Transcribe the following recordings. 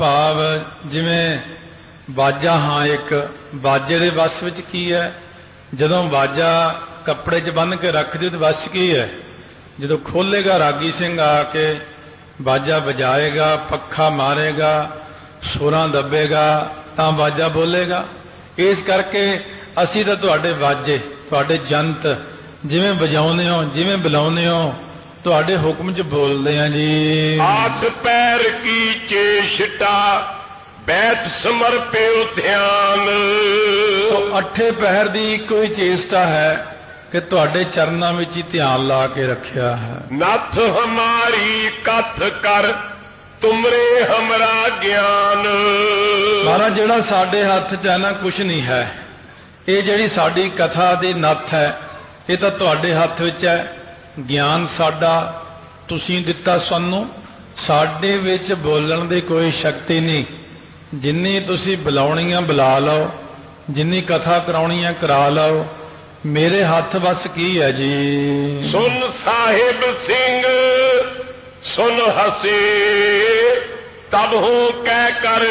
ਭਾਵ ਜਿਵੇਂ ਬਾਜਾ, ਹਾਂ ਇੱਕ ਬਾਜੇ ਦੇ ਵੱਸ ਵਿੱਚ ਕੀ ਹੈ? ਜਦੋਂ ਬਾਜਾ ਕੱਪੜੇ 'ਚ ਬੰਨ੍ਹ ਕੇ ਰੱਖ ਦਿਓ ਤਾਂ ਵੱਸ ਕੀ ਹੈ? ਜਦੋਂ ਖੋਲ੍ਹੇਗਾ ਰਾਗੀ ਸਿੰਘ ਆ ਕੇ ਬਾਜਾ ਵਜਾਏਗਾ, ਪੱਖਾ ਮਾਰੇਗਾ, ਸੁਰਾਂ ਦੱਬੇਗਾ ਤਾਂ ਬਾਜਾ ਬੋਲੇਗਾ। ਇਸ ਕਰਕੇ ਅਸੀਂ ਤਾਂ ਤੁਹਾਡੇ ਬਾਜੇ, ਤੁਹਾਡੇ ਜੰਤ ਜਿਵੇਂ ਵਜਾਉਂਦੇ ਹੋ, ਜਿਵੇਂ ਬੁਲਾਉਂਦੇ ਹੋ, ਤੁਹਾਡੇ ਹੁਕਮ 'ਚ ਬੋਲਦੇ ਆ ਜੀ। ਆਸ ਪੈਰ ਕੀ ਚੇਸ਼ਟਾ ਬੈਠ ਸਮਰਪਿਓ ਧਿਆਨ। ਸੋ ਅੱਠੇ ਪਹਿਰ ਦੀ ਇੱਕੋ ਹੀ ਚੇਸ਼ਟਾ ਹੈ ਕਿ ਤੁਹਾਡੇ ਚਰਨਾਂ ਵਿੱਚ ਹੀ ਧਿਆਨ ਲਾ ਕੇ ਰੱਖਿਆ ਹੈ। ਨੱਥ ਹਮਾਰੀ ਕਥ ਕਰ ਤੁਮਰੇ ਹਮਰਾ ਗਿਆਨ। ਮਹਾਰਾਜ ਜਿਹੜਾ ਸਾਡੇ ਹੱਥ 'ਚ ਹੈ ਨਾ ਕੁਛ ਨਹੀਂ ਹੈ। ਇਹ ਜਿਹੜੀ ਸਾਡੀ ਕਥਾ ਦੀ ਨੱਥ ਹੈ ਇਹ ਤਾਂ ਤੁਹਾਡੇ ਹੱਥ ਵਿੱਚ ਹੈ। ਗਿਆਨ ਸਾਡਾ ਤੁਸੀਂ ਦਿੱਤਾ ਸਾਨੂੰ, ਸਾਡੇ ਵਿੱਚ ਬੋਲਣ ਦੀ ਕੋਈ ਸ਼ਕਤੀ ਨਹੀਂ। ਜਿੰਨੀ ਤੁਸੀਂ ਬੁਲਾਉਣੀਆਂ ਬੁਲਾ ਲਓ, ਜਿੰਨੀ ਕਥਾ ਕਰਾਉਣੀ ਹੈ ਕਰਾ ਲਓ, ਮੇਰੇ ਹੱਥ ਬਸ ਕੀ ਹੈ ਜੀ। ਸੁਨ ਸਾਹਿਬ ਸਿੰਘ ਸੁਨ ਹਸੇ ਤਬ ਹੋ ਕਹਿ ਕਰ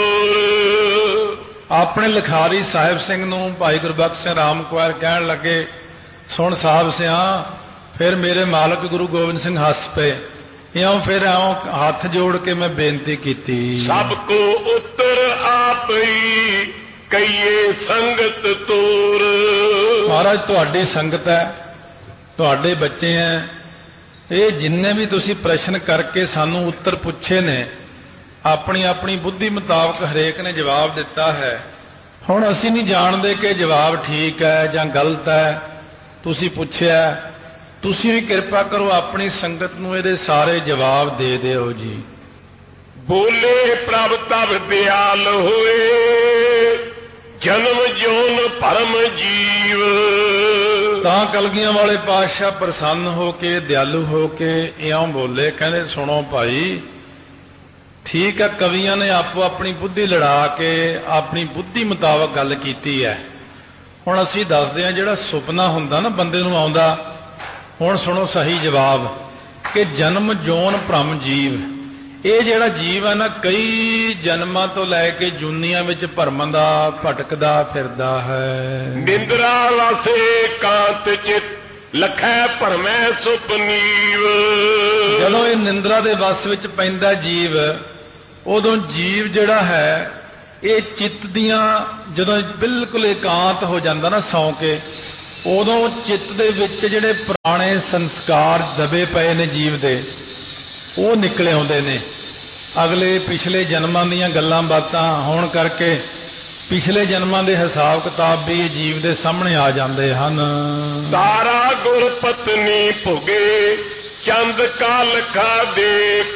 ਜੋਰ। ਆਪਣੇ ਲਿਖਾਰੀ ਸਾਹਿਬ ਸਿੰਘ ਨੂੰ ਭਾਈ ਗੁਰਬਖਸ਼ ਸਿੰਘ ਰਾਮ ਕੁਆਰ ਕਹਿਣ ਲੱਗੇ, ਸੁਣ ਸਾਹਿਬ ਸਿਆ। ਫਿਰ ਮੇਰੇ ਮਾਲਕ ਗੁਰੂ ਗੋਬਿੰਦ ਸਿੰਘ ਹੱਸ ਪਏ। ਇਉਂ ਫਿਰ ਹੱਥ ਜੋੜ ਕੇ ਮੈਂ ਬੇਨਤੀ ਕੀਤੀ, ਸਭ ਕੋ ਉੱਤਰ ਆਪ ਹੀ ਕਈਏ ਸੰਗਤ ਤੋਰ। ਮਹਾਰਾਜ ਤੁਹਾਡੀ ਸੰਗਤ ਹੈ, ਤੁਹਾਡੇ ਬੱਚੇ ਹੈ। ਇਹ ਜਿੰਨੇ ਵੀ ਤੁਸੀਂ ਪ੍ਰਸ਼ਨ ਕਰਕੇ ਸਾਨੂੰ ਉੱਤਰ ਪੁੱਛੇ ਨੇ, ਆਪਣੀ ਆਪਣੀ ਬੁੱਧੀ ਮੁਤਾਬਕ ਹਰੇਕ ਨੇ ਜਵਾਬ ਦਿੱਤਾ ਹੈ। ਹੁਣ ਅਸੀਂ ਨਹੀਂ ਜਾਣਦੇ ਕਿ ਜਵਾਬ ਠੀਕ ਹੈ ਜਾਂ ਗਲਤ ਹੈ। ਤੁਸੀਂ ਪੁੱਛਿਆ, ਤੁਸੀਂ ਵੀ ਕਿਰਪਾ ਕਰੋ ਆਪਣੀ ਸੰਗਤ ਨੂੰ ਇਹਦੇ ਸਾਰੇ ਜਵਾਬ ਦੇ ਦਿਓ ਜੀ। ਬੋਲੇ ਪ੍ਰਭ ਤਬ ਦਿਆਲ ਹੋਏ ਜਨਮ ਜੋਨ ਭਰਮ ਜੀਵ। ਤਾਂ ਕਲਗੀਆਂ ਵਾਲੇ ਪਾਤਸ਼ਾਹ ਪ੍ਰਸੰਨ ਹੋ ਕੇ, ਦਿਆਲੂ ਹੋ ਕੇ ਇਉਂ ਬੋਲੇ, ਕਹਿੰਦੇ ਸੁਣੋ ਭਾਈ, ਠੀਕ ਹੈ ਕਵੀਆਂ ਨੇ ਆਪੋ ਆਪਣੀ ਬੁੱਧੀ ਲੜਾ ਕੇ ਆਪਣੀ ਬੁੱਧੀ ਮੁਤਾਬਕ ਗੱਲ ਕੀਤੀ ਹੈ। ਹੁਣ ਅਸੀਂ ਦੱਸਦੇ ਹਾਂ ਜਿਹੜਾ ਸੁਪਨਾ ਹੁੰਦਾ ਨਾ ਬੰਦੇ ਨੂੰ ਆਉਂਦਾ। ਹੁਣ ਸੁਣੋ ਸਹੀ ਜਵਾਬ ਕਿ ਜਨਮ ਜੋਨ ਭਰਮ ਜੀਵ। ਇਹ ਜਿਹੜਾ ਜੀਵ ਹੈ ਨਾ ਕਈ ਜਨਮਾਂ ਤੋਂ ਲੈ ਕੇ ਜੂਨੀਆਂ ਵਿੱਚ ਭਰਮਦਾ ਭਟਕਦਾ ਫਿਰਦਾ ਹੈ। ਨਿੰਦਰਾ ਰਸੇ ਕਾਂਤ ਚਿਤ ਲਖੈ ਭਰਮੈ ਸੁਪਨੀਵ। ਜਦੋਂ ਇਹ ਨਿੰਦਰਾ ਦੇ ਵਸ ਵਿੱਚ ਪੈਂਦਾ ਜੀਵ, ਉਦੋਂ ਜੀਵ ਜਿਹੜਾ ਹੈ ਇਹ ਚਿੱਤ ਦੀਆਂ, ਜਦੋਂ ਬਿਲਕੁਲ ਇਕਾਂਤ ਹੋ ਜਾਂਦਾ ਨਾ ਸੌਂ ਕੇ, ਉਦੋਂ ਚਿੱਤ ਦੇ ਵਿੱਚ ਜਿਹੜੇ ਪੁਰਾਣੇ ਸੰਸਕਾਰ ਦਬੇ ਪਏ ਨੇ ਜੀਵ ਦੇ, ਉਹ ਨਿਕਲੇ ਆਉਂਦੇ ਨੇ। ਅਗਲੇ ਪਿਛਲੇ ਜਨਮਾਂ ਦੀਆਂ ਗੱਲਾਂ ਬਾਤਾਂ ਹੋਣ ਕਰਕੇ ਪਿਛਲੇ ਜਨਮਾਂ ਦੇ ਹਿਸਾਬ ਕਿਤਾਬ ਵੀ ਜੀਵ ਦੇ ਸਾਹਮਣੇ ਆ ਜਾਂਦੇ ਹਨ। ਤਾਰਾ ਗੁਰ ਪਤਨੀ ਭੁਗੇ ਚੰਦ ਕਾ ਲਖਾ ਦੇਖ।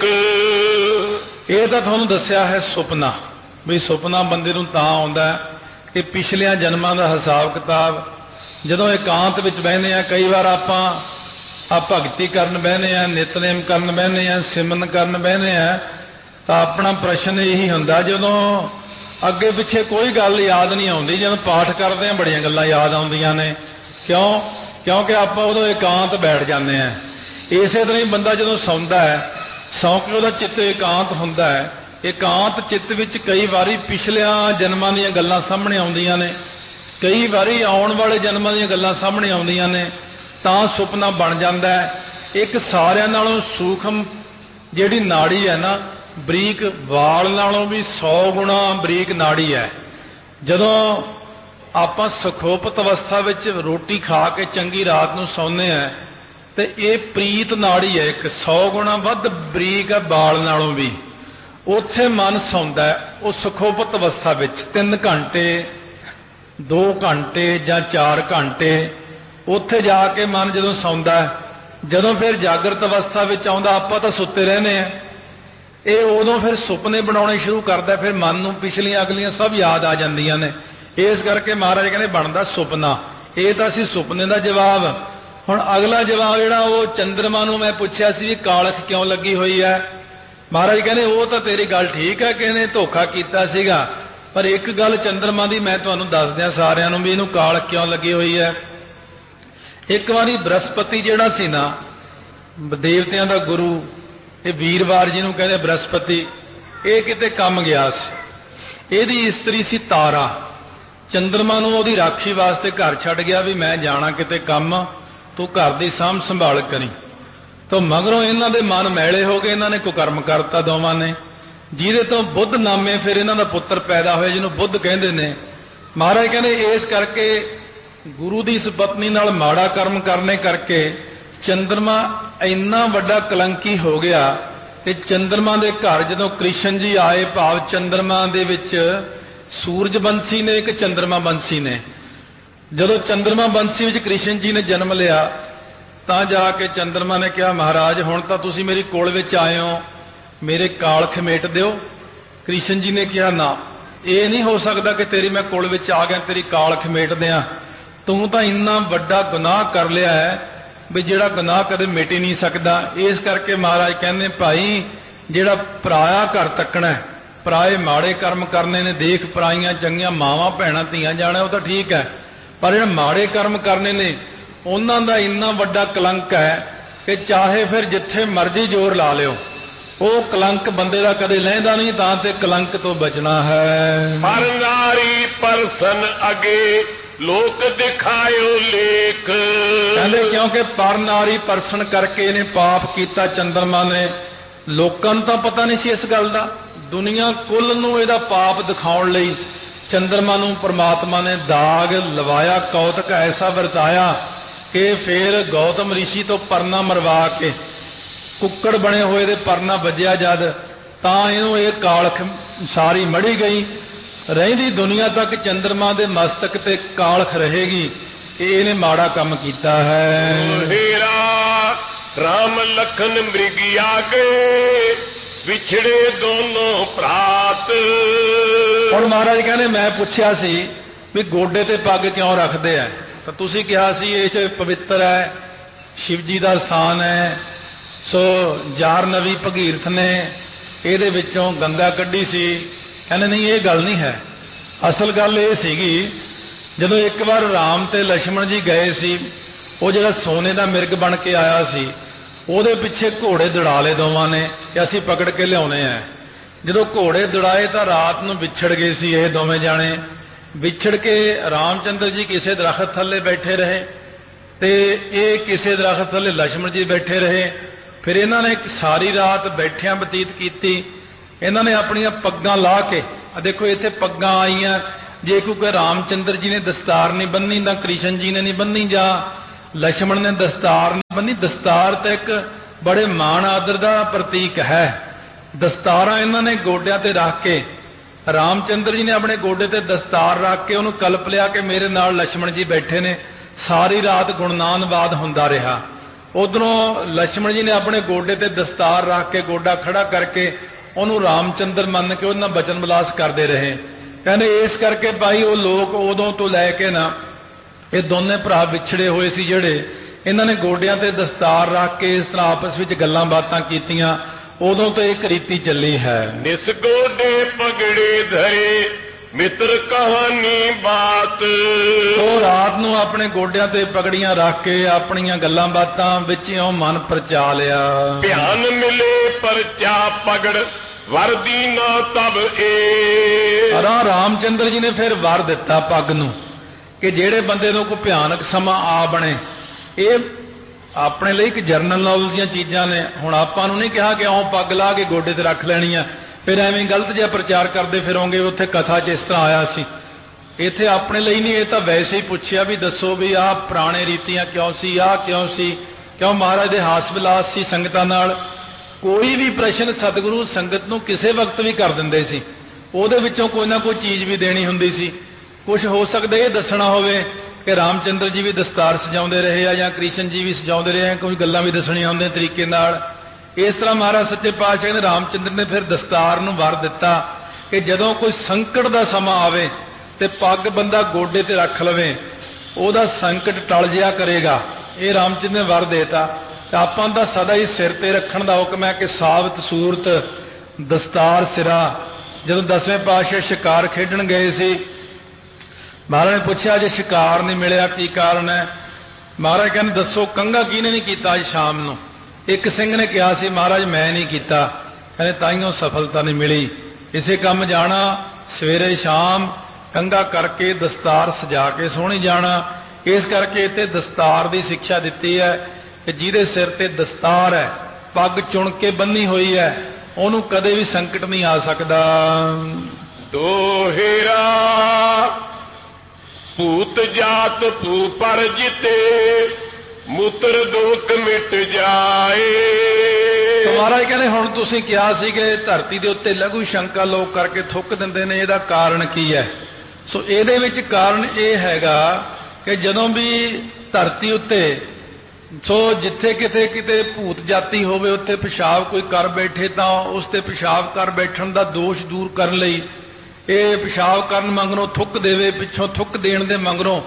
ਇਹ ਤਾਂ ਤੁਹਾਨੂੰ ਦੱਸਿਆ ਹੈ ਸੁਪਨਾ, ਵੀ ਸੁਪਨਾ ਬੰਦੇ ਨੂੰ ਤਾਂ ਆਉਂਦਾ ਕਿ ਪਿਛਲਿਆਂ ਜਨਮਾਂ ਦਾ ਹਿਸਾਬ ਕਿਤਾਬ ਜਦੋਂ ਇਕਾਂਤ ਵਿੱਚ ਬਹਿੰਦੇ ਆ। ਕਈ ਵਾਰ ਆਪਾਂ ਭਗਤੀ ਕਰਨ ਬਹਿੰਦੇ ਆ, ਨਿਤਨੇਮ ਕਰਨ ਬਹਿੰਦੇ ਆ, ਸਿਮਰਨ ਕਰਨ ਬਹਿੰਦੇ ਆ, ਤਾਂ ਆਪਣਾ ਪ੍ਰਸ਼ਨ ਇਹੀ ਹੁੰਦਾ ਜਦੋਂ ਅੱਗੇ ਪਿੱਛੇ ਕੋਈ ਗੱਲ ਯਾਦ ਨਹੀਂ ਆਉਂਦੀ। ਜਦੋਂ ਪਾਠ ਕਰਦੇ ਆ ਬੜੀਆਂ ਗੱਲਾਂ ਯਾਦ ਆਉਂਦੀਆਂ ਨੇ। ਕਿਉਂਕਿ ਆਪਾਂ ਉਦੋਂ ਇਕਾਂਤ ਬੈਠ ਜਾਂਦੇ ਆ। ਇਸੇ ਤਰ੍ਹਾਂ ਹੀ ਬੰਦਾ ਜਦੋਂ ਸੌਂਦਾ ਹੈ, ਸੌਂ ਕੇ ਉਹਦਾ ਚਿੱਤ ਇਕਾਂਤ ਹੁੰਦਾ ਹੈ। ਇਕਾਂਤ ਚਿੱਤ ਵਿੱਚ ਕਈ ਵਾਰੀ ਪਿਛਲਿਆਂ ਜਨਮਾਂ ਦੀਆਂ ਗੱਲਾਂ ਸਾਹਮਣੇ ਆਉਂਦੀਆਂ ਨੇ, ਕਈ ਵਾਰੀ ਆਉਣ ਵਾਲੇ ਜਨਮਾਂ ਦੀਆਂ ਗੱਲਾਂ ਸਾਹਮਣੇ ਆਉਂਦੀਆਂ ਨੇ, ਤਾਂ ਸੁਪਨਾ ਬਣ ਜਾਂਦਾ ਹੈ। ਇੱਕ ਸਾਰਿਆਂ ਨਾਲੋਂ ਸੂਖਮ ਜਿਹੜੀ ਨਾੜੀ ਹੈ ਨਾ, ਬਰੀਕ ਵਾਲ ਨਾਲੋਂ ਵੀ 100 ਗੁਣਾ ਬਰੀਕ ਨਾੜੀ ਹੈ। ਜਦੋਂ ਆਪਾਂ ਸੁਖੋਪਤ ਅਵਸਥਾ ਵਿੱਚ ਰੋਟੀ ਖਾ ਕੇ ਚੰਗੀ ਰਾਤ ਨੂੰ ਸੌਂਦੇ ਆ, ਤੇ ਇਹ ਪ੍ਰੀਤ ਨਾੜੀ ਹੈ, ਇੱਕ 100 ਗੁਣਾ ਵੱਧ ਬਰੀਕ ਹੈ ਵਾਲ ਨਾਲੋਂ ਵੀ। ਉੱਥੇ ਮਨ ਸੌਂਦਾ ਹੈ ਉਹ ਸੁਖੋਪਤ ਅਵਸਥਾ ਵਿੱਚ 3 ਘੰਟੇ 2 ਘੰਟੇ ਜਾਂ 4 ਘੰਟੇ ਉੱਥੇ ਜਾ ਕੇ ਮਨ ਜਦੋਂ ਸੌਂਦਾ ਹੈ। ਜਦੋਂ ਫਿਰ ਜਾਗਰਤ ਅਵਸਥਾ ਵਿੱਚ ਆਉਂਦਾ, ਆਪਾਂ ਤਾਂ ਸੁੱਤੇ ਰਹਿੰਦੇ ਆ, ਇਹ ਉਦੋਂ ਫਿਰ ਸੁਪਨੇ ਬਣਾਉਣੇ ਸ਼ੁਰੂ ਕਰਦਾ। ਫਿਰ ਮਨ ਨੂੰ ਪਿਛਲੀਆਂ ਅਗਲੀਆਂ ਸਭ ਯਾਦ ਆ ਜਾਂਦੀਆਂ ਨੇ। ਇਸ ਕਰਕੇ ਮਹਾਰਾਜ ਕਹਿੰਦੇ ਬਣਦਾ ਸੁਪਨਾ। ਇਹ ਤਾਂ ਸੀ ਸੁਪਨੇ ਦਾ ਜਵਾਬ। ਹੁਣ ਅਗਲਾ ਜਵਾਬ ਜਿਹੜਾ ਉਹ ਚੰਦਰਮਾ ਨੂੰ ਮੈਂ ਪੁੱਛਿਆ ਸੀ ਵੀ ਕਾਲਖ ਕਿਉਂ ਲੱਗੀ ਹੋਈ ਹੈ। ਮਹਾਰਾਜ ਕਹਿੰਦੇ ਉਹ ਤਾਂ ਤੇਰੀ ਗੱਲ ਠੀਕ ਹੈ ਕਿ ਇਹਨੇ ਧੋਖਾ ਕੀਤਾ ਸੀਗਾ, ਪਰ ਇੱਕ ਗੱਲ ਚੰਦਰਮਾ ਦੀ ਮੈਂ ਤੁਹਾਨੂੰ ਦੱਸ ਦਿਆਂ ਸਾਰਿਆਂ ਨੂੰ ਵੀ ਇਹਨੂੰ ਕਾਲਖ ਕਿਉਂ ਲੱਗੀ ਹੋਈ ਹੈ। ਇੱਕ ਵਾਰੀ ਬ੍ਰਹਸਪਤੀ ਜਿਹੜਾ ਸੀ ਨਾ, ਦੇਵਤਿਆਂ ਦਾ ਗੁਰੂ, ਇਹ ਵੀਰਵਾਰ ਜਿਹਨੂੰ ਕਹਿੰਦੇ ਬ੍ਰਹਸਪਤੀ, ਇਹ ਕਿਤੇ ਕੰਮ ਗਿਆ ਸੀ। ਇਹਦੀ ਇਸਤਰੀ ਸੀ ਤਾਰਾ। ਚੰਦਰਮਾ ਨੂੰ ਉਹਦੀ ਰਾਖੀ ਵਾਸਤੇ ਘਰ ਛੱਡ ਗਿਆ ਵੀ ਮੈਂ ਜਾਣਾ ਕਿਤੇ ਕੰਮ, ਤੂੰ ਘਰ ਦੀ ਸਾਂਭ ਸੰਭਾਲ ਕਰੀ। ਤਾਂ ਮਗਰੋਂ ਇਹਨਾਂ ਦੇ ਮਨ ਮੈਲੇ ਹੋ ਗਏ, ਇਹਨਾਂ ਨੇ ਕੁਕਰਮ ਕਰਤਾ ਦੋਵਾਂ ਨੇ, ਜਿਹਦੇ ਤੋਂ ਬੁੱਧ ਨਾਮੇ ਫਿਰ ਇਹਨਾਂ ਦਾ ਪੁੱਤਰ ਪੈਦਾ ਹੋਇਆ, ਜਿਹਨੂੰ ਬੁੱਧ ਕਹਿੰਦੇ ਨੇ। ਮਹਾਰਾਜ ਕਹਿੰਦੇ ਇਸ ਕਰਕੇ ਗੁਰੂ ਦੀ ਇਸ ਪਤਨੀ ਨਾਲ ਮਾੜਾ ਕਰਮ ਕਰਨੇ ਕਰਕੇ ਚੰਦਰਮਾ ਇੰਨਾ ਵੱਡਾ ਕਲੰਕੀ ਹੋ ਗਿਆ ਕਿ ਚੰਦਰਮਾ ਦੇ ਘਰ ਜਦੋਂ ਕ੍ਰਿਸ਼ਨ ਜੀ ਆਏ, ਭਾਵ ਚੰਦਰਮਾ ਦੇ ਵਿੱਚ ਸੂਰਜ ਬੰਸੀ ਨੇ, ਇੱਕ ਚੰਦਰਮਾ ਬੰਸੀ ਨੇ। ਜਦੋਂ ਚੰਦਰਮਾ ਬੰਸੀ ਵਿੱਚ ਕ੍ਰਿਸ਼ਨ ਜੀ ਨੇ ਜਨਮ ਲਿਆ ਤਾਂ ਜਾ ਕੇ ਚੰਦਰਮਾ ਨੇ ਕਿਹਾ, ਮਹਾਰਾਜ ਹੁਣ ਤਾਂ ਤੁਸੀਂ ਮੇਰੀ ਕੋਲ ਵਿੱਚ ਆਏ ਹੋ, ਮੇਰੇ ਕਾਲ ਖਮੇਟ ਦਿਓ। ਕ੍ਰਿਸ਼ਨ ਜੀ ਨੇ ਕਿਹਾ, ਨਾ, ਇਹ ਨਹੀਂ ਹੋ ਸਕਦਾ ਕਿ ਤੇਰੀ ਮੈਂ ਕੋਲ ਵਿੱਚ ਆ ਗਿਆ ਤੇਰੀ ਕਾਲ ਖਮੇਟ ਦਿਆਂ। ਤੂੰ ਤਾਂ ਇੰਨਾ ਵੱਡਾ ਗੁਨਾਹ ਕਰ ਲਿਆ ਹੈ ਵੀ ਜਿਹੜਾ ਗੁਨਾਹ ਕਦੇ ਮਿਟ ਹੀ ਨਹੀਂ ਸਕਦਾ। ਇਸ ਕਰਕੇ ਮਹਾਰਾਜ ਕਹਿੰਦੇ, ਭਾਈ ਜਿਹੜਾ ਪਰਾਇਆ ਘਰ ਤੱਕਣਾ, ਪਰਾਏ ਮਾੜੇ ਕਰਮ ਕਰਨੇ ਨੇ, ਦੇਖ ਪਰਾਈਆਂ ਚੰਗੀਆਂ ਮਾਵਾਂ ਭੈਣਾਂ ਧੀਆਂ ਜਾਣਾ ਉਹ ਤਾਂ ਠੀਕ ਹੈ, ਪਰ ਜਿਹੜੇ ਮਾੜੇ ਕਰਮ ਕਰਨੇ ਨੇ ਉਹਨਾਂ ਦਾ ਇੰਨਾ ਵੱਡਾ ਕਲੰਕ ਹੈ ਕਿ ਚਾਹੇ ਫਿਰ ਜਿੱਥੇ ਮਰਜ਼ੀ ਜ਼ੋਰ ਲਾ ਲਿਓ, ਉਹ ਕਲੰਕ ਬੰਦੇ ਦਾ ਕਦੇ ਲਹਿੰਦਾ ਨਹੀਂ। ਤਾਂ ਤੇ ਕਲੰਕ ਤੋਂ ਬਚਣਾ ਹੈ। ਪਰ ਨਾਰੀ ਪਰਸਨ ਅਗੇ ਲੋਕ ਦਿਖਾਇਓ ਲੇਖ। ਕਹਿੰਦੇ ਕਿਉਂਕਿ ਪਰ ਨਾਰੀ ਪਰਸਨ ਕਰਕੇ ਇਹਨੇ ਪਾਪ ਕੀਤਾ ਚੰਦਰਮਾ ਨੇ। ਲੋਕਾਂ ਨੂੰ ਤਾਂ ਪਤਾ ਨਹੀਂ ਸੀ ਇਸ ਗੱਲ ਦਾ, ਦੁਨੀਆ ਕੁੱਲ ਨੂੰ ਇਹਦਾ ਪਾਪ ਦਿਖਾਉਣ ਲਈ ਚੰਦਰਮਾ ਨੂੰ ਪਰਮਾਤਮਾ ਨੇ ਦਾਗ ਲਵਾਇਆ, ਕੌਤਕ ਐਸਾ ਵਰਤਾਇਆ ਕਿ ਫਿਰ ਗੌਤਮ ਰਿਸ਼ੀ ਤੋਂ ਪਰਨਾ ਮਰਵਾ ਕੇ ਕੁੱਕੜ ਬਣੇ ਹੋਏ ਦੇ ਪਰਨਾ ਵੱਜਿਆ ਜਦ, ਤਾਂ ਇਹਨੂੰ ਇਹ ਕਾਲਖ ਸਾਰੀ ਮੜੀ ਗਈ। ਰਹਿੰਦੀ ਦੁਨੀਆ ਤੱਕ ਚੰਦਰਮਾ ਦੇ ਮਸਤਕ ਤੇ ਕਾਲਖ ਰਹੇਗੀ ਕਿ ਇਹਨੇ ਮਾੜਾ ਕੰਮ ਕੀਤਾ ਹੈ। ਹੀਰਾ ਰਾਮ ਲਖਨ ਮ੍ਰਿਗ ਆਗੇ ਵਿਛੜੇ ਦੋਨੋਂ ਭਰਾਤ। ਹੁਣ ਮਹਾਰਾਜ ਕਹਿੰਦੇ, ਮੈਂ ਪੁੱਛਿਆ ਸੀ ਵੀ ਗੋਡੇ ਤੇ ਪੱਗ ਕਿਉਂ ਰੱਖਦੇ ਆ, ਤਾਂ ਤੁਸੀਂ ਕਿਹਾ ਸੀ ਇਹ 'ਚ ਪਵਿੱਤਰ ਹੈ, ਸ਼ਿਵ ਜੀ ਦਾ ਸਥਾਨ ਹੈ, ਸੋ ਜਾਰਨਵੀ ਭਗੀਰਥ ਨੇ ਇਹਦੇ ਵਿੱਚੋਂ ਗੰਗਾ ਕੱਢੀ ਸੀ। ਕਹਿੰਦੇ ਨਹੀਂ, ਇਹ ਗੱਲ ਨਹੀਂ ਹੈ। ਅਸਲ ਗੱਲ ਇਹ ਸੀਗੀ, ਜਦੋਂ ਇੱਕ ਵਾਰ ਰਾਮ ਤੇ ਲక్ష్మణ ਜੀ ਗਏ ਸੀ, ਉਹ ਜਿਹੜਾ ਸੋਨੇ ਦਾ ਮਿਰਗ ਬਣ ਕੇ ਆਇਆ ਸੀ ਉਹਦੇ ਪਿੱਛੇ ਘੋੜੇ ਦੌੜਾ ਲਏ ਦੋਵਾਂ ਨੇ ਕਿ ਅਸੀਂ ਪਕੜ ਕੇ ਲਿਆਉਣੇ ਆ। ਜਦੋਂ ਘੋੜੇ ਦੌੜਾਏ ਤਾਂ ਰਾਤ ਨੂੰ ਵਿਛੜ ਗਏ ਸੀ ਇਹ ਦੋਵੇਂ ਜਾਣੇ। ਵਿਛੜ ਕੇ ਰਾਮਚੰਦਰ ਜੀ ਕਿਸੇ ਦਰਖਤ ਥੱਲੇ ਬੈਠੇ ਰਹੇ ਤੇ ਇਹ ਕਿਸੇ ਦਰਖਤ ਥੱਲੇ ਲక్ష్మణ ਜੀ ਬੈਠੇ ਰਹੇ। ਫਿਰ ਇਹਨਾਂ ਨੇ ਸਾਰੀ ਰਾਤ ਬੈਠਿਆਂ ਬਤੀਤ ਕੀਤੀ। ਇਹਨਾਂ ਨੇ ਆਪਣੀਆਂ ਪੱਗਾਂ ਲਾ ਕੇ, ਆ ਦੇਖੋ ਇੱਥੇ ਪੱਗਾਂ ਆਈਆਂ, ਜੇ ਕੋਈ ਰਾਮਚੰਦਰ ਜੀ ਨੇ ਦਸਤਾਰ ਨਹੀਂ ਬੰਨੀ ਤਾਂ ਕ੍ਰਿਸ਼ਨ ਜੀ ਨੇ ਨਹੀਂ ਬੰਨੀ, ਜਾਂ ਲక్ష్మణ ਨੇ ਦਸਤਾਰ ਨਹੀਂ ਬੰਨੀ। ਦਸਤਾਰ ਤਾਂ ਇੱਕ ਬੜੇ ਮਾਣ ਆਦਰ ਦਾ ਪ੍ਰਤੀਕ ਹੈ। ਦਸਤਾਰਾਂ ਇਹਨਾਂ ਨੇ ਗੋਡਿਆਂ ਤੇ ਰੱਖ ਕੇ, ਰਾਮਚੰਦਰ ਜੀ ਨੇ ਆਪਣੇ ਗੋਡੇ ਤੇ ਦਸਤਾਰ ਰੱਖ ਕੇ ਉਹਨੂੰ ਕਲਪ ਲਿਆ ਕਿ ਮੇਰੇ ਨਾਲ ਲక్ష్మణ ਜੀ ਬੈਠੇ ਨੇ। ਸਾਰੀ ਰਾਤ ਗੁਣਨਾਨਵਾਦ ਹੁੰਦਾ ਰਿਹਾ। ਉਧਰੋਂ ਲక్ష్మణ ਜੀ ਨੇ ਆਪਣੇ ਗੋਡੇ ਤੇ ਦਸਤਾਰ ਰੱਖ ਕੇ, ਗੋਡਾ ਖੜਾ ਕਰਕੇ ਉਹਨੂੰ ਰਾਮਚੰਦਰ ਮੰਨ ਕੇ ਉਹਨਾਂ ਬਚਨ ਵਿਲਾਸ ਕਰਦੇ ਰਹੇ। ਕਹਿੰਦੇ ਇਸ ਕਰਕੇ ਭਾਈ ਉਹ ਲੋਕ ਉਦੋਂ ਤੋਂ ਲੈ ਕੇ ਨਾ, ਇਹ ਦੋਨੇ ਭਰਾ ਵਿਛੜੇ ਹੋਏ ਸੀ ਜਿਹੜੇ, ਇਹਨਾਂ ਨੇ ਗੋਡਿਆਂ ਤੇ ਦਸਤਾਰ ਰੱਖ ਕੇ ਇਸ ਤਰ੍ਹਾਂ ਆਪਸ ਵਿੱਚ ਗੱਲਾਂ ਬਾਤਾਂ ਕੀਤੀਆਂ। ਉਦੋਂ ਤੋਂ ਇੱਕ ਰੀਤੀ ਚੱਲੀ ਹੈ। ਨਿਸ ਗੋਡੇ ਪਗੜੇ ਧਰੇ ਮਿੱਤਰ ਕਹਾਣੀ ਬਾਤ। ਉਹ ਰਾਤ ਨੂੰ ਆਪਣੇ ਗੋਡਿਆਂ ਤੇ ਪਗੜੀਆਂ ਰੱਖ ਕੇ ਆਪਣੀਆਂ ਗੱਲਾਂ ਬਾਤਾਂ ਵਿੱਚ ਇਉਂ ਮਨ ਪਰਚਾ ਲਿਆ। ਧਿਆਨ ਮਿਲੇ ਪਰਚਾ ਪਗੜ ਵਰਦੀ ਨਾ ਤਬ ਏ। ਰਾਮਚੰਦਰ ਜੀ ਨੇ ਫਿਰ ਵਰ ਦਿੱਤਾ ਪੱਗ ਨੂੰ ਕਿ ਜਿਹੜੇ ਬੰਦੇ ਨੂੰ ਕੋਈ ਭਿਆਨਕ ਸਮਾਂ ਆ ਬਣੇ। ਇਹ ਆਪਣੇ ਲਈ ਇੱਕ ਜਰਨਲ ਨੌਲੇਜ ਦੀਆਂ ਚੀਜ਼ਾਂ ਨੇ। ਹੁਣ ਆਪਾਂ ਨੂੰ ਨਹੀਂ ਕਿਹਾ ਕਿ ਆਉਂ ਪੱਗ ਲਾ ਕੇ ਗੋਡੇ ਤੇ ਰੱਖ ਲੈਣੀ ਆ, ਫਿਰ ਐਵੇਂ ਗਲਤ ਜਿਹਾ ਪ੍ਰਚਾਰ ਕਰਦੇ ਫਿਰੋਂਗੇ ਉੱਥੇ ਕਥਾ 'ਚ ਇਸ ਤਰ੍ਹਾਂ ਆਇਆ ਸੀ। ਇੱਥੇ ਆਪਣੇ ਲਈ ਨਹੀਂ, ਇਹ ਤਾਂ ਵੈਸੇ ਹੀ ਪੁੱਛਿਆ ਵੀ ਦੱਸੋ ਵੀ ਆਹ ਪੁਰਾਣੇ ਰੀਤੀਆਂ ਕਿਉਂ ਸੀ, ਆਹ ਕਿਉਂ ਸੀ, ਕਿਉਂ ਮਹਾਰਾਜ ਦੇ ਹਾਸ ਵਿਲਾਸ ਸੀ ਸੰਗਤਾਂ ਨਾਲ। ਕੋਈ ਵੀ ਪ੍ਰਸ਼ਨ ਸਤਿਗੁਰੂ ਸੰਗਤ ਨੂੰ ਕਿਸੇ ਵਕਤ ਵੀ ਕਰ ਦਿੰਦੇ ਸੀ, ਉਹਦੇ ਵਿੱਚੋਂ ਕੋਈ ਨਾ ਕੋਈ ਚੀਜ਼ ਵੀ ਦੇਣੀ ਹੁੰਦੀ ਸੀ। ਕੁਝ ਹੋ ਸਕਦਾ ਇਹ ਦੱਸਣਾ ਹੋਵੇ ਕਿ ਰਾਮਚੰਦਰ ਜੀ ਵੀ ਦਸਤਾਰ ਸਜਾਉਂਦੇ ਰਹੇ ਆ ਜਾਂ ਕ੍ਰਿਸ਼ਨ ਜੀ ਵੀ ਸਜਾਉਂਦੇ ਰਹੇ ਆ, ਕੋਈ ਗੱਲਾਂ ਵੀ ਦੱਸਣੀਆਂ ਹੁੰਦੀਆਂ ਤਰੀਕੇ ਨਾਲ। ਇਸ ਤਰ੍ਹਾਂ ਮਹਾਰਾਜ ਸੱਚੇ ਪਾਤਸ਼ਾਹ ਨੇ ਰਾਮਚੰਦਰ ਨੇ ਫਿਰ ਦਸਤਾਰ ਨੂੰ ਵਰ ਦਿੱਤਾ ਕਿ ਜਦੋਂ ਕੋਈ ਸੰਕਟ ਦਾ ਸਮਾਂ ਆਵੇ ਤੇ ਪੱਗ ਬੰਦਾ ਗੋਡੇ ਤੇ ਰੱਖ ਲਵੇ, ਉਹਦਾ ਸੰਕਟ ਟਲ ਜਿਆ ਕਰੇਗਾ। ਇਹ ਰਾਮਚੰਦਰ ਨੇ ਵਰ ਦੇਤਾ। ਆਪਾਂ ਦਾ ਸਦਾ ਹੀ ਸਿਰ ਤੇ ਰੱਖਣ ਦਾ ਹੁਕਮ ਹੈ ਕਿ ਸਾਬਤ ਸੂਰਤ ਦਸਤਾਰ ਸਿਰਾ। ਜਦੋਂ 10ਵੇਂ ਪਾਤਸ਼ਾਹ ਸ਼ਿਕਾਰ ਖੇਡਣ ਗਏ ਸੀ, ਮਹਾਰਾਜ ਨੇ ਪੁੱਛਿਆ ਜੇ ਸ਼ਿਕਾਰ ਨਹੀਂ ਮਿਲਿਆ ਕੀ ਕਾਰਨ ਹੈ। ਮਹਾਰਾਜ ਕਹਿੰਦੇ ਦੱਸੋ ਕੰਘਾ ਕਿਹਨੇ ਨਹੀਂ ਕੀਤਾ ਅੱਜ ਸ਼ਾਮ ਨੂੰ। ਇੱਕ ਸਿੰਘ ਨੇ ਕਿਹਾ ਸੀ ਮਹਾਰਾਜ ਮੈਂ ਨਹੀਂ ਕੀਤਾ। ਕਹਿੰਦੇ ਤਾਈਓਂ ਸਫਲਤਾ ਨਹੀਂ ਮਿਲੀ। ਕਿਸੇ ਕੰਮ ਜਾਣਾ ਸਵੇਰੇ ਸ਼ਾਮ ਕੰਘਾ ਕਰਕੇ ਦਸਤਾਰ ਸਜਾ ਕੇ ਸੋਹਣੀ ਜਾਣਾ। ਇਸ ਕਰਕੇ ਇੱਥੇ ਦਸਤਾਰ ਦੀ ਸਿੱਖਿਆ ਦਿੱਤੀ ਹੈ ਕਿ ਜਿਹਦੇ ਸਿਰ ਤੇ ਦਸਤਾਰ ਹੈ, ਪੱਗ ਚੁਣ ਕੇ ਬੰਨੀ ਹੋਈ ਹੈ, ਉਹਨੂੰ ਕਦੇ ਵੀ ਸੰਕਟ ਨਹੀਂ ਆ ਸਕਦਾ। ਦੋਹੇਰਾ ਭੂਤ ਜਾਤ ਭੂ ਪਰ ਜਿਤੇ ਮੂਤਰ ਦੁੱਖ ਮਿਟ ਜਾਏ। ਮਹਾਰਾਜ ਕਹਿੰਦੇ ਹੁਣ ਤੁਸੀਂ ਕਿਹਾ ਸੀ ਕਿ ਧਰਤੀ ਦੇ ਉੱਤੇ ਲਘੂ ਸ਼ੰਕਾ ਲੋਕ ਕਰਕੇ ਥੁੱਕ ਦਿੰਦੇ ਨੇ, ਇਹਦਾ ਕਾਰਨ ਕੀ ਹੈ? ਸੋ ਇਹਦੇ ਵਿੱਚ ਕਾਰਨ ਇਹ ਹੈਗਾ ਕਿ ਜਦੋਂ ਵੀ ਧਰਤੀ ਉੱਤੇ ਜਿੱਥੇ ਕਿਤੇ ਭੂਤ ਜਾਤੀ ਹੋਵੇ ਉੱਥੇ ਪਿਸ਼ਾਬ ਕੋਈ ਕਰ ਬੈਠੇ ਤਾਂ ਉਸ ਤੇ ਪਿਸ਼ਾਬ ਕਰ ਬੈਠਣ ਦਾ ਦੋਸ਼ ਦੂਰ ਕਰਨ ਲਈ ਇਹ ਪਿਸ਼ਾਬ ਕਰਨ ਮਗਰੋਂ ਥੁੱਕ ਦੇਵੇ, ਪਿੱਛੋਂ ਥੁੱਕ ਦੇਣ ਦੇ ਮਗਰੋਂ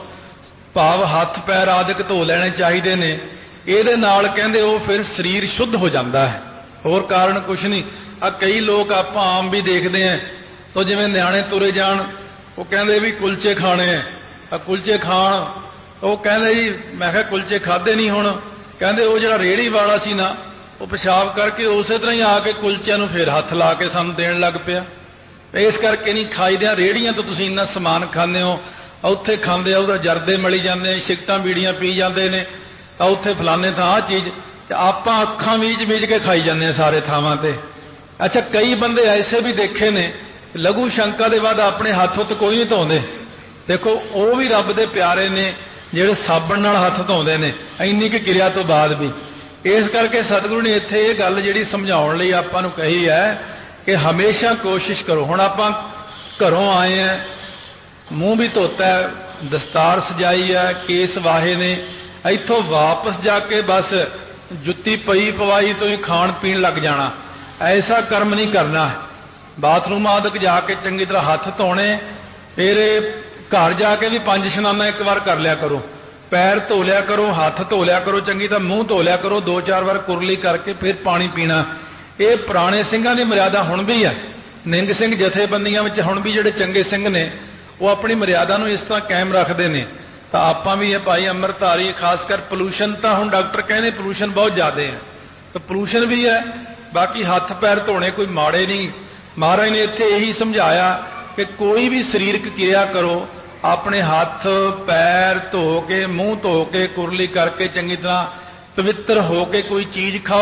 ਭਾਵ ਹੱਥ ਪੈਰ ਆਦਿਕ ਧੋ ਲੈਣੇ ਚਾਹੀਦੇ ਨੇ। ਇਹਦੇ ਨਾਲ ਕਹਿੰਦੇ ਉਹ ਫਿਰ ਸਰੀਰ ਸ਼ੁੱਧ ਹੋ ਜਾਂਦਾ ਹੈ, ਹੋਰ ਕਾਰਨ ਕੁਛ ਨਹੀਂ। ਆ ਕਈ ਲੋਕ ਆਪਾਂ ਆਮ ਵੀ ਦੇਖਦੇ ਆਂ, ਸੋ ਜਿਵੇਂ ਨਿਆਣੇ ਤੁਰੇ ਜਾਣ ਉਹ ਕਹਿੰਦੇ ਵੀ ਕੁਲਚੇ ਖਾਣੇ ਆ, ਕੁਲਚੇ ਖਾਣ। ਉਹ ਕਹਿੰਦੇ ਜੀ ਮੈਂ ਕਿਹਾ ਕੁਲਚੇ ਖਾਦੇ ਨਹੀਂ। ਹੁਣ ਕਹਿੰਦੇ ਉਹ ਜਿਹੜਾ ਰੇਹੜੀ ਵਾਲਾ ਸੀ ਨਾ ਉਹ ਪਿਸ਼ਾਬ ਕਰਕੇ ਉਸੇ ਤਰ੍ਹਾਂ ਹੀ ਆ ਕੇ ਕੁਲਚਿਆਂ ਨੂੰ ਫਿਰ ਹੱਥ ਲਾ ਕੇ ਸਾਨੂੰ ਦੇਣ ਲੱਗ ਪਿਆ। ਇਸ ਕਰਕੇ ਨਹੀਂ ਖਾਈਦਿਆਂ। ਰੇਹੜੀਆਂ ਤੋਂ ਤੁਸੀਂ ਇੰਨਾ ਸਮਾਨ ਖਾਂਦੇ ਹੋ, ਉੱਥੇ ਖਾਂਦੇ ਆ ਉਹਦਾ ਜਰਦੇ ਮਲੀ ਜਾਂਦੇ ਆ, ਸਿਗਰਟਾਂ ਬੀੜੀਆਂ ਪੀ ਜਾਂਦੇ ਨੇ, ਤਾਂ ਉੱਥੇ ਫਲਾਣੇ ਥਾਂ ਆਹ ਚੀਜ਼, ਤੇ ਆਪਾਂ ਅੱਖਾਂ ਮੀਚ ਕੇ ਖਾਈ ਜਾਂਦੇ ਆ ਸਾਰੇ ਥਾਵਾਂ ਤੇ। ਅੱਛਾ ਕਈ ਬੰਦੇ ਐਸੇ ਵੀ ਦੇਖੇ ਨੇ ਲਘੂ ਸ਼ੰਕਾ ਦੇ ਬਾਅਦ ਆਪਣੇ ਹੱਥ ਉੱਤੇ ਕੋਈ ਨਹੀਂ ਧੋਂਦੇ। ਦੇਖੋ ਉਹ ਵੀ ਰੱਬ ਦੇ ਪਿਆਰੇ ਨੇ ਜਿਹੜੇ ਸਾਬਣ ਨਾਲ ਹੱਥ ਧੋਂਦੇ ਨੇ ਇੰਨੀ ਕਿ ਕਿਰਿਆ ਤੋਂ ਬਾਅਦ ਵੀ। ਇਸ ਕਰਕੇ ਸਤਿਗੁਰੂ ਨੇ ਇੱਥੇ ਇਹ ਗੱਲ ਜਿਹੜੀ ਸਮਝਾਉਣ ਲਈ ਆਪਾਂ ਨੂੰ ਕਹੀ ਹੈ ਕਿ ਹਮੇਸ਼ਾ ਕੋਸ਼ਿਸ਼ ਕਰੋ। ਹੁਣ ਆਪਾਂ ਘਰੋਂ ਆਏ ਆ, ਮੂੰਹ ਵੀ ਧੋਤਾ ਹੈ, ਦਸਤਾਰ ਸਜਾਈ ਹੈ, ਕੇਸ ਵਾਹੇ ਨੇ, ਇੱਥੋਂ ਵਾਪਸ ਜਾ ਕੇ ਬਸ ਜੁੱਤੀ ਪਈ ਪਵਾਈ ਤੋਂ ਹੀ ਖਾਣ ਪੀਣ ਲੱਗ ਜਾਣਾ, ਐਸਾ ਕਰਮ ਨਹੀਂ ਕਰਨਾ। ਬਾਥਰੂਮ ਆਦਿਕ ਜਾ ਕੇ ਚੰਗੀ ਤਰ੍ਹਾਂ ਹੱਥ ਧੋਣੇ। ਫਿਰ ਘਰ ਜਾ ਕੇ ਵੀ 5 ਇਸ਼ਨਾਨਾਂ ਇੱਕ ਵਾਰ ਕਰ ਲਿਆ ਕਰੋ, ਪੈਰ ਧੋ ਲਿਆ ਕਰੋ, ਹੱਥ ਧੋ ਲਿਆ ਕਰੋ ਚੰਗੀ ਤਰ੍ਹਾਂ, ਮੂੰਹ ਧੋ ਲਿਆ ਕਰੋ 2-4 ਵਾਰ ਕੁਰਲੀ ਕਰਕੇ, ਫਿਰ ਪਾਣੀ ਪੀਣਾ। ਇਹ ਪੁਰਾਣੇ ਸਿੰਘਾਂ ਦੀ ਮਰਿਆਦਾ ਹੁਣ ਵੀ ਹੈ। ਨਿੰਗ ਸਿੰਘ ਜਥੇਬੰਦੀਆਂ ਵਿੱਚ ਹੁਣ ਵੀ ਜਿਹੜੇ ਚੰਗੇ ਸਿੰਘ ਨੇ ਉਹ ਆਪਣੀ ਮਰਿਆਦਾ ਨੂੰ ਇਸ ਤਰ੍ਹਾਂ ਕਾਇਮ ਰੱਖਦੇ ਨੇ। ਤਾਂ ਆਪਾਂ ਵੀ ਇਹ ਭਾਈ ਅੰਮ੍ਰਿਤਧਾਰੀ, ਖਾਸ ਕਰ ਪੋਲੂਸ਼ਨ ਤਾਂ ਹੁਣ ਡਾਕਟਰ ਕਹਿੰਦੇ ਪੋਲੂਸ਼ਨ ਬਹੁਤ ਜ਼ਿਆਦਾ ਹੈ, ਤਾਂ ਪੋਲੂਸ਼ਨ ਵੀ ਹੈ। ਬਾਕੀ ਹੱਥ ਪੈਰ ਧੋਣੇ ਕੋਈ ਮਾੜੇ ਨਹੀਂ। ਮਹਾਰਾਜ ਨੇ ਇੱਥੇ ਇਹੀ ਸਮਝਾਇਆ ਕਿ ਕੋਈ ਵੀ ਸਰੀਰਕ ਕਿਰਿਆ ਕਰੋ, ਆਪਣੇ ਹੱਥ ਪੈਰ ਧੋ ਕੇ, ਮੂੰਹ ਧੋ ਕੇ, ਕੁਰਲੀ ਕਰਕੇ ਚੰਗੀ ਤਰ੍ਹਾਂ ਪਵਿੱਤਰ ਹੋ ਕੇ ਕੋਈ ਚੀਜ਼ ਖਾਓ।